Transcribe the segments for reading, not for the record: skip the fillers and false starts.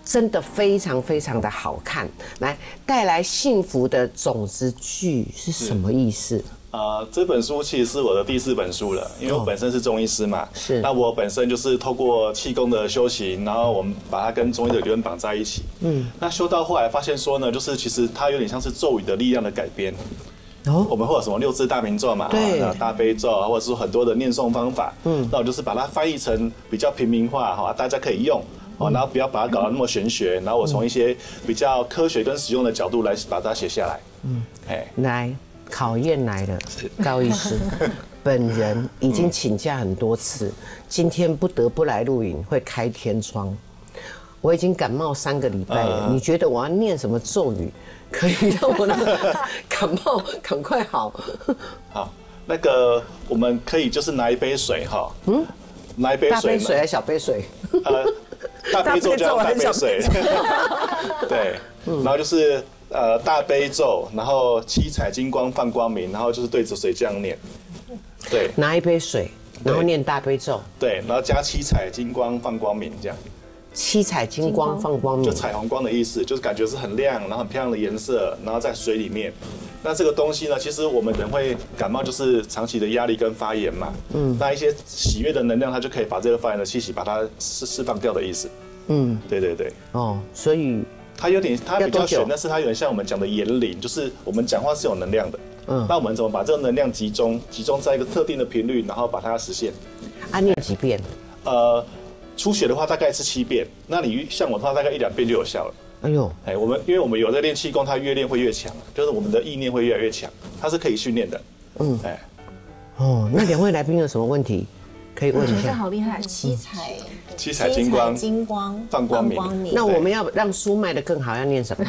真的非常非常的好看。来，带来幸福的种子句是什么意思？ 这本书其实是我的第4本书了，因为我本身是中医师嘛， 是。 那我本身就是透过气功的修行，然后我们把它跟中医的理论绑在一起。那修到后来发现说呢，就是其实它有点像是咒语的力量的改编。我们会有什么6字大明咒嘛， 对， 大悲咒，或者是很多的念诵方法。那我就是把它翻译成比较平民化哈，大家可以用。然后不要把它搞得那么玄学，然后我从一些比较科学跟实用的角度来把它写下来。 来。考验来了，高医师，本人已经请假很多次，今天不得不来录影，会开天窗。我已经感冒3个礼拜了，你觉得我要念什么咒语，可以让我的感冒赶快好？ 好，那个我们可以就是拿一杯水哈，拿一杯水， 大杯水还是小杯水？ 大杯咒叫大杯水，对，然后就是。大悲咒，然后七彩金光放光明，然后就是对着水这样念，对， 拿一杯水，然后念大悲咒， 对，然后加七彩金光放光明这样。 七彩金光放光明， 就彩虹光的意思，就是感觉是很亮，然后很漂亮的颜色，然后在水里面。那这个东西呢，其实我们人会感冒，就是长期的压力跟发炎嘛。那一些喜悦的能量，它就可以把这个发炎的气息把它释放掉的意思。对对对。 所以。 它比较玄，但是它有点像我们讲的言灵，就是我们讲话是有能量的。那我们怎么把这个能量集中在一个特定的频率，然后把它实现？ 念几遍？ 初学的话大概是7遍，那你像我的话大概1-2遍就有效了。 哎呦， 因为我们有在练气功，它越练会越强，就是我们的意念会越来越强，它是可以训练的。 那2位来宾有什么问题可以问一下？ 我觉得好厉害，七彩金光放光明。 那我们要让书卖得更好，要念什么？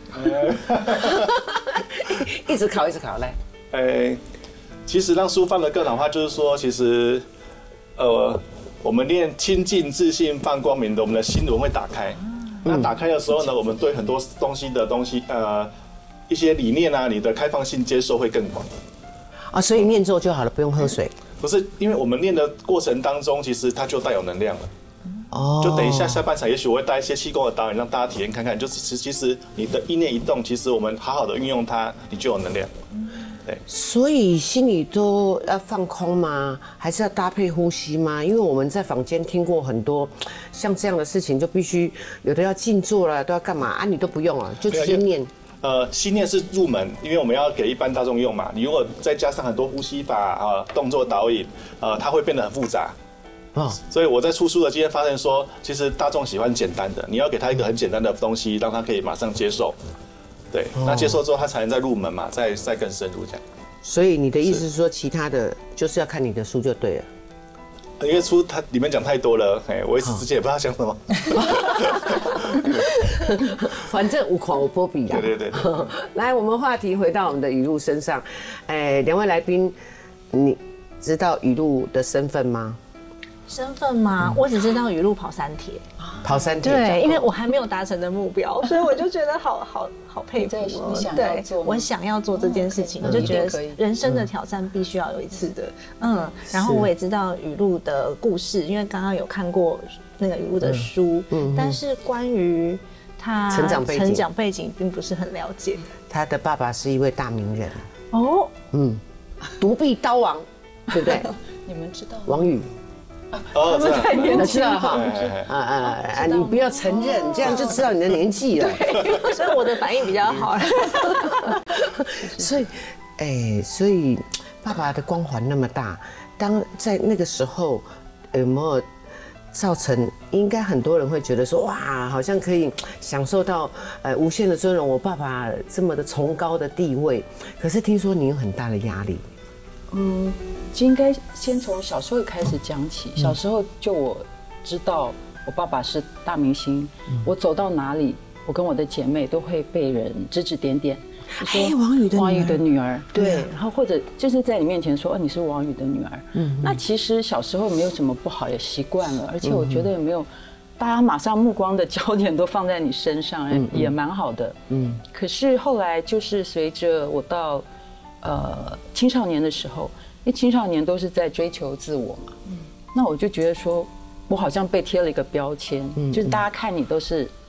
一直考来。 其实让书放得更好的话，就是说，其实我们练清净自信放光明的，我们的心轮会打开。那打开的时候呢，我们对很多东西一些理念啊，你的开放性接受会更广。 所以念咒就好了，不用喝水。 不是，因为我们练的过程当中，其实它就带有能量了。就等一下下半场，也许我会带一些气功的导演让大家体验看看。就是其实你的意念一动，其实我们好好的运用它，你就有能量。对。所以心里都要放空吗？还是要搭配呼吸吗？因为我们在坊间听过很多像这样的事情，就必须有的要静坐了，都要干嘛你都不用了，就直接念。 心念是入门，因为我们要给一般大众用嘛。你如果再加上很多呼吸法动作导引，它会变得很复杂。所以我在出书的今天发现说，其实大众喜欢简单的，你要给他一个很简单的东西，让他可以马上接受。对，那接受之后，他才能再入门嘛，再更深入这样。 所以你的意思是说，其他的就是要看你的书就对了。 因为书它里面讲太多了，我一时之间也不知道讲什么。 反正无狂无波比啊。 对。 来，我们话题回到我们的雨露身上。2位来宾，你知道雨露的身份吗？ 身份吗？我只知道雨露跑3铁。 跑3铁。 对，因为我还没有达成的目标，所以我就觉得好佩服。 对， 我想要做这件事情，我就觉得人生的挑战必须要有一次的。然后我也知道雨露的故事，因为刚刚有看过那个雨露的书，但是关于他成长背景并不是很了解。 他的爸爸是一位大名人。独臂刀王，对不对？ 你们知道王宇。 他们太年轻了哈。你不要承认，这样就知道你的年纪了。 对，所以我的反应比较好。 所以爸爸的光环那么大，当在那个时候有没有造成？应该很多人会觉得说，哇，好像可以享受到无限的尊荣，我爸爸这么的崇高的地位。可是听说你有很大的压力。 应该先从小时候开始讲起。小时候就我知道我爸爸是大明星，我走到哪里，我跟我的姐妹都会被人指指点点，说王宇的女儿，对，然后或者就是在你面前说你是王宇的女儿。那其实小时候没有什么不好，也习惯了，而且我觉得也没有大家马上目光的焦点都放在你身上，也蛮好的。可是后来就是随着我到青少年的时候，因为青少年都是在追求自我嘛，那我就觉得说，我好像被贴了一个标签，就是大家看你都是